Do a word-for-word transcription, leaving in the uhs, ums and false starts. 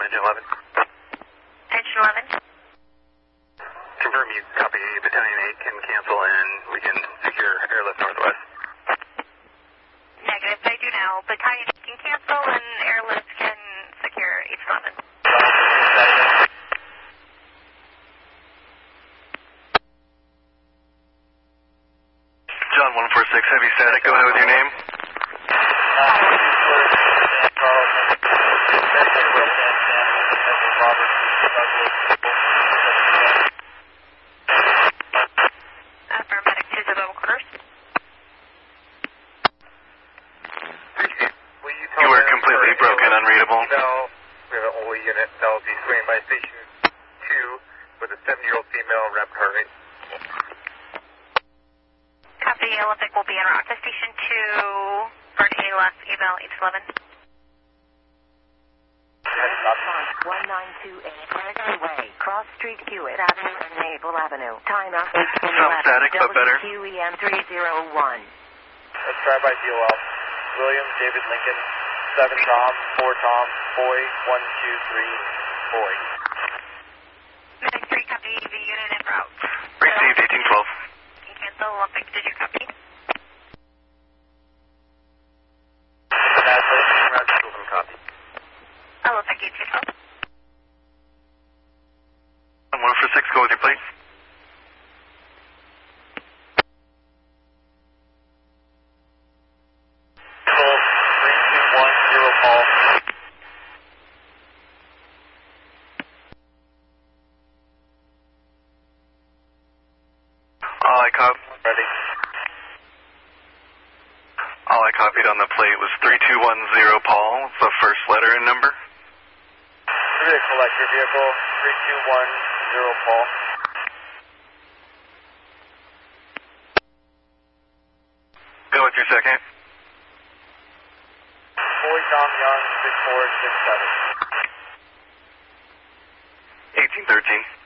Engine eleven. Engine eleven. Confirm you copy Battalion eight can cancel and we can secure airlift northwest. Negative, I do now. Battalion eight can cancel and airlift can secure H eleven. John one four six, heavy static, go ahead with your name. Affirmatic to the double quarters. You were completely broken, unreadable. Now, we have an O E unit that will be swinging by station two with a seven-year-old female rapid heart rate. Copy, Olympic will be en route to station two for an A L F eval H eleven. one nine two eight Paradise Way, Cross Street, Hewitt Avenue, and Naval Avenue. Time out eighteen Some static, but better. W Q E M three zero one. Let's try by D O L. William David Lincoln, seven Tom, four Tom, boy, one two three, boy. Medic three, copy the unit en route. Received eighteen twelve. Can cancel, Olympic, did you copy? Copy. Olympic eighteen twelve. one four six, go with your plate. three two one zero Paul. All I cop Ready. all I copied on the plate was three two one zero Paul, it's the first letter and number. Three to collect your vehicle, three two one zero Paul. Go with your second. Boy Tom Young, six four six seven. eighteen thirteen.